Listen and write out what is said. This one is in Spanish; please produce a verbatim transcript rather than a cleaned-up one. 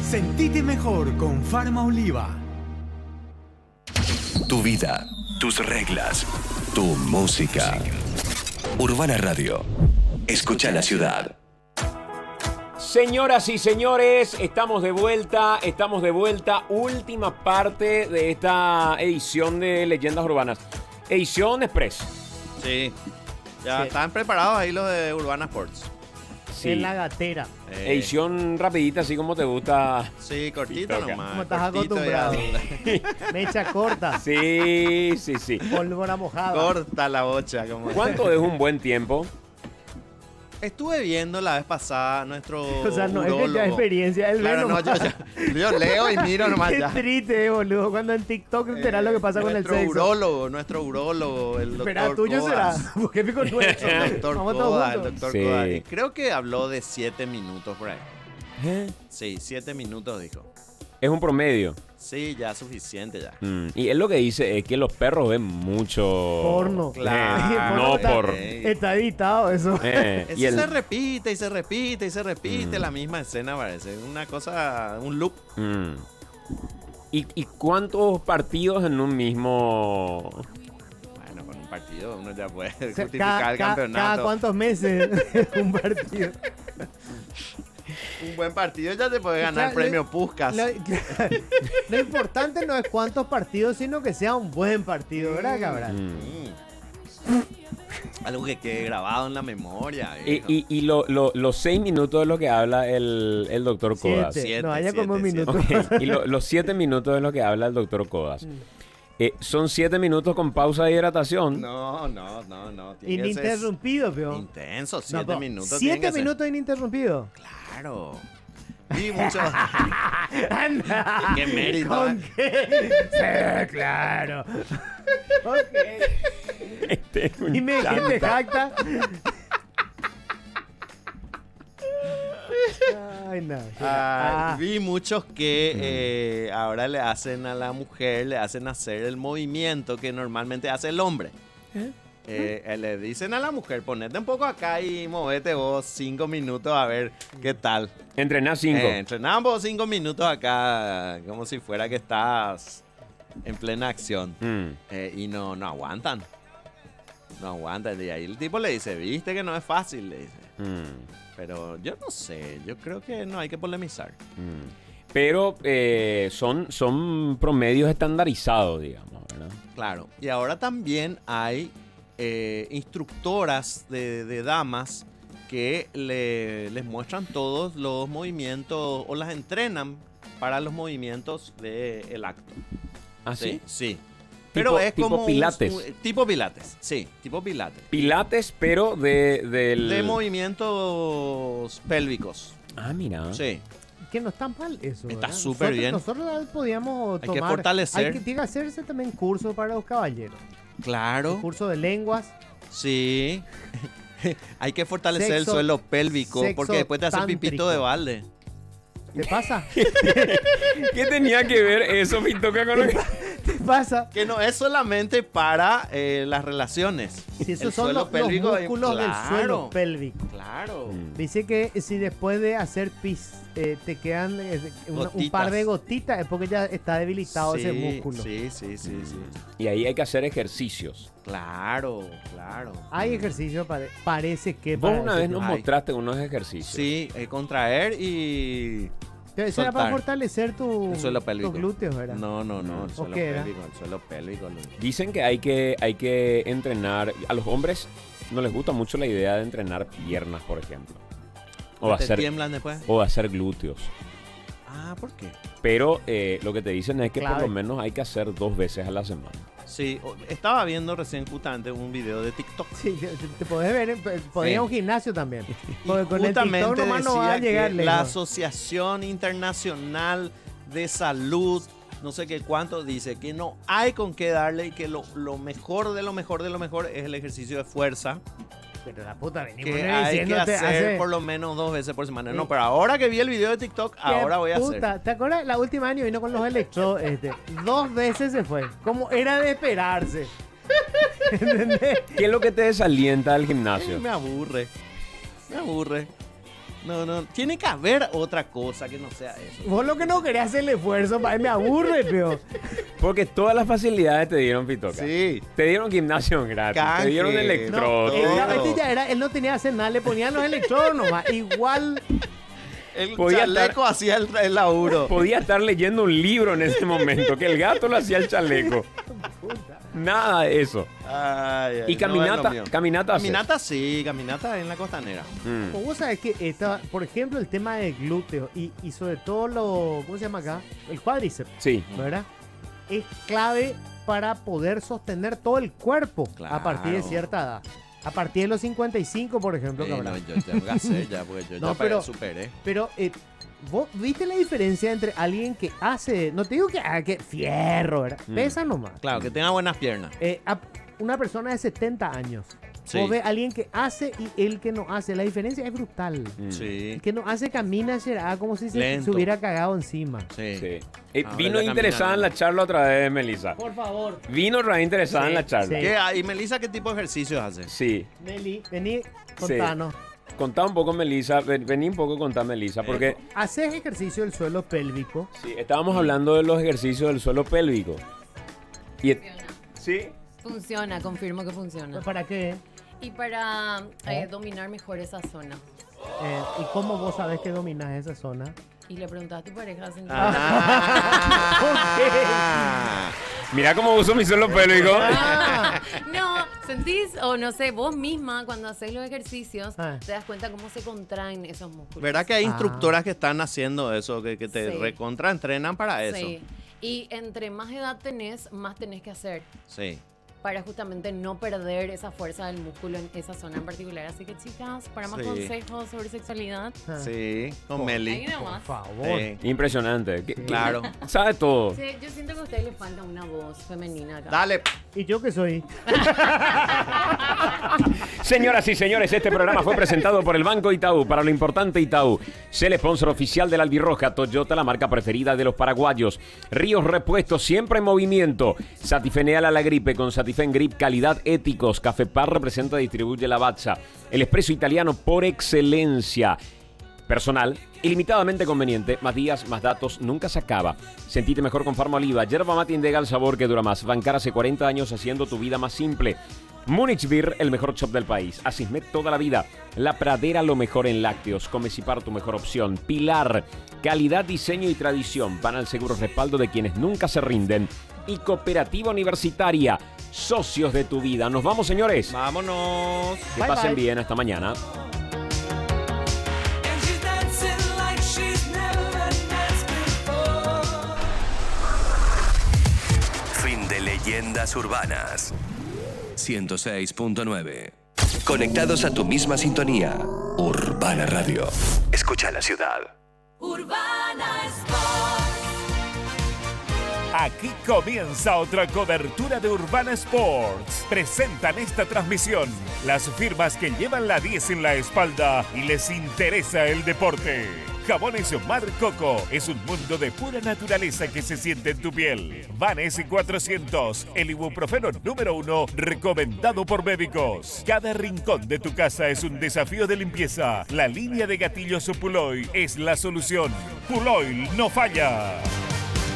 Sentite mejor con Farma Oliva. Tu vida, tus reglas, tu música. Urbana Radio. Escucha la ciudad. Señoras y señores, estamos de vuelta, estamos de vuelta. Última parte de esta edición de Leyendas Urbanas. Edición Express. Sí. Ya Sí. están preparados ahí los de Urbana Sports. Sí. En la gatera. Eh, Edición rapidita, así como te gusta. Sí, cortito Sí, toca. nomás. Como estás cortito acostumbrado. ya. Mecha corta. Sí, sí, sí. Pólvora mojada. Corta la bocha. Como... ¿Cuánto es un buen tiempo? Estuve viendo la vez pasada nuestro O sea, no es que ya urólogo. experiencia. Él Claro, ve no, yo, nomás. yo, yo leo y miro nomás Qué ya. triste, eh, boludo. Cuando en TikTok te enterás lo que pasa con el Nuestro sexo. urólogo, nuestro urólogo, el doctor Espera, tuyo Codas. será. Porque pico nuestro. El doctor Vamos todos Codas, el juntos. doctor Sí. Codas. Y creo que habló de siete minutos por ahí. ¿Eh? Sí, siete minutos dijo. Es un promedio. Sí, ya suficiente ya. Mm, Y él lo que dice es que los perros ven mucho... Porno. Claro. Eh, no está, por... Está editado eso. Eh, Eso y el- se repite y se repite y se repite Mm. la misma escena, parece. Una cosa, un loop. Mm. ¿Y, ¿Y cuántos partidos en un mismo...? Bueno, con un partido uno ya puede O sea, justificar cada, el cada- campeonato. cada cuántos meses un partido. Un buen partido ya te puede ganar Claro, el premio lo- Puskás. Lo, lo importante no es cuántos partidos, sino que sea un buen partido, ¿verdad, cabrón? Mm. Mm. Algo que quede grabado en la memoria. Y, viejo. y, y lo- lo- los seis minutos de lo que habla el, el doctor Codas. Siete. Siete, No haya siete, como un siete. minuto. Ok, y lo- los siete minutos de lo que habla el doctor Codas. Eh, son siete minutos con pausa de hidratación. No, no, no, no. tiene que ser Ininterrumpido, peor. Intenso, No, siete pero minutos. tiene Siete que ser. minutos ininterrumpido. Claro. Y mucho. Anda. Qué mérito. ¿Con ¿eh? qué? Sí, claro. Ok. Este es un Y me chanta. dijiste jacta. Ay, no. Ah, Ah, vi muchos que eh, ahora le hacen a la mujer, le hacen hacer el movimiento que normalmente hace el hombre. ¿Eh? Eh, eh, le dicen a la mujer, ponete un poco acá y movete vos cinco minutos a ver qué tal. Entrenás cinco. Eh, entrenamos cinco minutos acá, como si fuera que estás en plena acción. Mm. Eh, y no, no aguantan. No aguantan. Y ahí el tipo le dice, viste que no es fácil, le dice. Mm. Pero yo no sé, yo creo que no hay que polemizar. Mm. Pero eh, son, son promedios estandarizados, digamos, ¿verdad? Claro. Y ahora también hay eh, instructoras de, de damas que le- les muestran todos los movimientos o las entrenan para los movimientos del acto. ¿Ah, sí? Sí. Pero es tipo como un- pilates. un- tipo pilates, sí, tipo pilates. Pilates, pero de, del... De movimientos pélvicos. Ah, mira. Sí. que no está mal eso. Está ¿verdad? súper Nosotros- bien. Nosotros podíamos Hay que tomar. fortalecer. Hay que, tiene que hacerse también curso para los caballeros. Claro. Curso de lenguas. Sí. Hay que fortalecer el Sexo- suelo pélvico sexo porque después te hace pipito tántrico. de balde. ¿Te pasa? ¿Qué tenía que ver eso, Pitoca, con lo que... ¿Te pasa? Que no es solamente para eh, las relaciones. Si esos El son suelo los, los pélvico es- músculos del claro. suelo pélvico. Claro. Mm. Dice que si después de hacer pis eh, te quedan eh, una- un Gotitas. par de gotitas es porque ya está debilitado Sí, ese músculo. Sí, sí, sí, sí. Y ahí hay que hacer ejercicios. Claro, claro. Hay ejercicio, pare- parece que... Vos para una ese vez nos tema. Ay. mostraste unos ejercicios. Sí, eh, contraer y Eso era para soltar. fortalecer tu, el suelo pélvico. tus glúteos, ¿verdad? No, no, no, el ¿O suelo qué era? pélvico, el suelo pélvico. lo- Dicen que hay que, hay que entrenar. A los hombres no les gusta mucho la idea de entrenar piernas, por ejemplo. O ¿Te hacer, tiemblan después? o hacer glúteos. Ah, ¿por qué? Pero eh, lo que te dicen es que por Clave. lo menos hay que hacer dos veces a la semana. Sí, o- estaba viendo recién justamente un video de TikTok. Sí, te, te podés ver, en- podés ir a un gimnasio también. Porque Y con el justamente TikTok nomás no va a decía llegar que lejos. la Asociación Internacional de Salud, no sé qué cuánto, dice que no hay con qué darle y que lo, lo mejor de lo mejor de lo mejor es el ejercicio de fuerza, Pero la puta, venimos que hay que diciéndote hacer hace- por lo menos dos veces por semana. Sí. No, pero ahora que vi el video de TikTok, ¡Qué ahora voy a puta! hacer. ¿Te acuerdas? La última año vino con los electrodos. Este, dos veces se fue. Como era de esperarse. ¿Entendés? ¿Qué es lo que te desalienta del gimnasio? Me aburre, me aburre. No, no, tiene que haber otra cosa que no sea eso. Vos lo que no querés hacer el esfuerzo, para me aburre, pero. Porque todas las facilidades te dieron, Pitoca. Sí. Te dieron gimnasio gratis, Canje, te dieron no, electrodo. todo. Esta vez ya era, él no tenía que hacer nada, le ponían los electrodos nomás. Igual. El Podía chaleco estar- hacía el, el laburo. Podía estar leyendo un libro en ese momento, que el gato lo hacía el chaleco. Nada de eso. Ay, ay, Y no caminata, es lo mío. caminata haces. Caminata sí, caminata en la costanera. Mm. Como vos sabés que esta, por ejemplo, el tema de glúteos y, y sobre todo lo. ¿Cómo se llama acá? El cuádriceps, Sí. ¿verdad? Es clave para poder sostener todo el cuerpo a partir de Claro. cierta edad. A partir de los cincuenta y cinco, por ejemplo, Sí, que no, hablamos. yo ya gasé ya, porque yo No, ya pero- pero, superé. Pero, eh, ¿vos viste la diferencia entre alguien que hace, no te digo que, ah, que fierro, ¿verdad? Mm. Pesa nomás. Claro, que tenga buenas piernas. Eh, a- una persona de setenta años. Sí. Vos ves a alguien que hace y el que no hace. La diferencia es brutal. Mm. Sí, El que no hace camina será como si se, Lento. se hubiera cagado encima. sí. Sí. Eh, Ahora vino ya interesada en caminando. la charla otra vez, Melissa. Por favor. Vino re interesada Sí, en la charla. sí. ¿Qué? Ah, ¿Y Melissa qué tipo de ejercicios hace? Sí. Meli, vení, contanos. Contá un poco, Melissa. Ven- Vení un poco contar, Melissa, porque Haces ejercicio del suelo pélvico. sí, estábamos hablando de los ejercicios del suelo pélvico. Y et- Funciona. ¿Sí? Funciona, confirmo que funciona. ¿Para qué? Y para eh, dominar mejor esa zona. Eh, ¿Y cómo vos sabés que dominás esa zona? Y le preguntas a tu pareja. ¿sentís? Ah. Mira cómo uso mi suelo pélvico. Ah, No, sentís, o no sé, vos misma cuando haces los ejercicios, Ah. te das cuenta cómo se contraen esos músculos. ¿Verdad que hay Ah. instructoras que están haciendo eso, que, que te Sí. recontraentrenan para eso? Sí. Y entre más edad tenés, más tenés que hacer Sí. para justamente no perder esa fuerza del músculo en esa zona en particular. Así que, chicas, para más Sí. consejos sobre sexualidad, ah, Sí, con ahí Meli. nomás. Por favor. Sí, Impresionante. ¿Qué- claro. Sabe todo. Sí, yo siento que a ustedes les falta una voz femenina acá. Dale. ¿Y yo qué soy? Señoras y señores, este programa fue presentado por el Banco Itaú. Para lo importante, Itaú. Sé el sponsor oficial del Albirroja. Toyota, la marca preferida de los paraguayos. Ríos Repuestos, siempre en movimiento. Satifeneal a la gripe con Satifen Grip, calidad éticos. Café Par representa y distribuye la Batza. El espresso italiano por excelencia. Personal, ilimitadamente conveniente, más días, más datos, nunca se acaba. Sentite mejor con Farma Oliva, yerba mate indega el sabor que dura más. Bancar hace cuarenta años haciendo tu vida más simple. Múnich Beer, el mejor shop del país. Asismet toda la vida. La Pradera, lo mejor en lácteos. Comecipar, tu mejor opción. Pilar, calidad, diseño y tradición. Van al seguro respaldo de quienes nunca se rinden. Y Cooperativa Universitaria, socios de tu vida. Nos vamos, señores. Vámonos. Que Bye, pasen bye. bien. Hasta mañana. And she's dancing like she's never danced before. Fin de Leyendas Urbanas. ciento seis punto nueve. Conectados a tu misma sintonía. Urbana Radio. Escucha la ciudad. Urbana Sport. Aquí comienza otra cobertura de Urbana Sports. Presentan esta transmisión las firmas que llevan la diez en la espalda y les interesa el deporte. Jabones Mar Coco es un mundo de pura naturaleza que se siente en tu piel. Van S cuatrocientos, el ibuprofeno número uno recomendado por médicos. Cada rincón de tu casa es un desafío de limpieza. La línea de gatillos Puloy es la solución. Puloy no falla.